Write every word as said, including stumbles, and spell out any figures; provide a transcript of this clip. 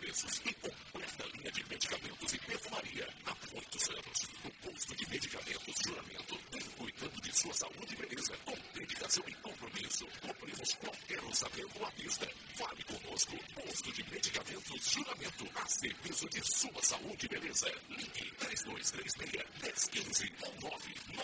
preços e completa linha de medicamentos e perfumaria. Há muitos anos, o posto de medicamentos Juramento vem cuidando de sua saúde e beleza com dedicação e compromisso. Cobrimos qualquer orçamento à vista. Fale conosco. Posto de medicamentos Juramento, a serviço de sua saúde e beleza. Ligue três dois três seis, um zero um cinco ou nove